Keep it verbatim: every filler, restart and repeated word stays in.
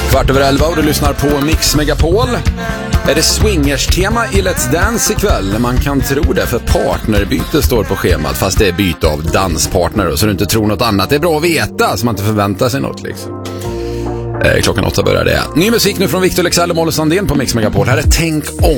Kvart över elva och du lyssnar på Mix Megapol. Är det swingers-tema i Let's Dance ikväll? Man kan tro det, för partnerbyte står på schemat. Fast det är byte av danspartner, så du inte tror något annat. Det är bra att veta, så man inte förväntar sig något liksom. eh, Klockan åtta börjar det. Ny musik nu från Victor Leksell och Molly Sandén på Mix Megapol. Här är Tänk om.